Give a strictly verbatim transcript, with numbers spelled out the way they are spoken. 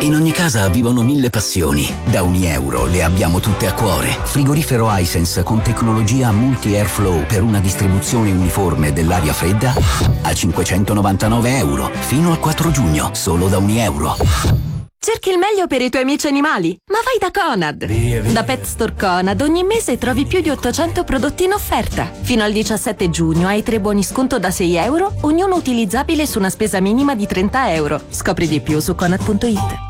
In ogni casa vivono mille passioni. Da ogni euro le abbiamo tutte a cuore. Frigorifero Hisense con tecnologia multi-airflow per una distribuzione uniforme dell'aria fredda a cinquecentonovantanove euro. Fino al quattro giugno, solo da ogni euro. Cerchi il meglio per i tuoi amici animali? Ma vai da Conad! Via, via. Da Pet Store Conad ogni mese trovi più di ottocento prodotti in offerta. Fino al diciassette giugno hai tre buoni sconto da sei euro, ognuno utilizzabile su una spesa minima di trenta euro. Scopri di più su conad punto it.